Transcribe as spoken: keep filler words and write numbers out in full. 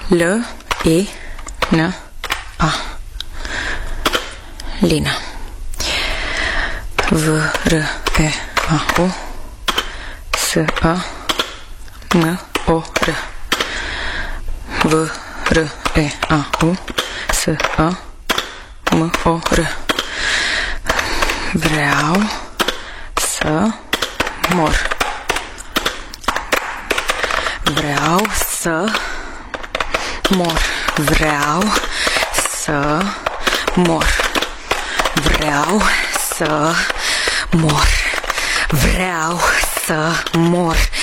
L, I, N, A. Lina. V, R, E, A, U. S, A, M, O, R. V, R, E, A, U. S, A, M, O, R. Vreau să mor. Vreau să mor. Vreau să mor. Vreau să mor. Vreau să mor.